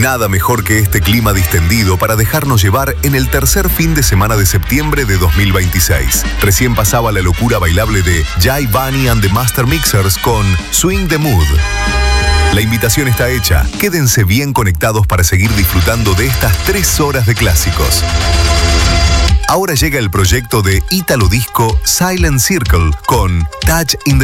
Nada mejor que este clima distendido para dejarnos llevar en el tercer fin de semana de septiembre de 2026. Recién pasaba la locura bailable de Jai Bunny and the Master Mixers con Swing the Mood. La invitación está hecha. Quédense bien conectados para seguir disfrutando de estas 3 horas de clásicos. Ahora llega el proyecto de Italo Disco Silent Circle con Touch in the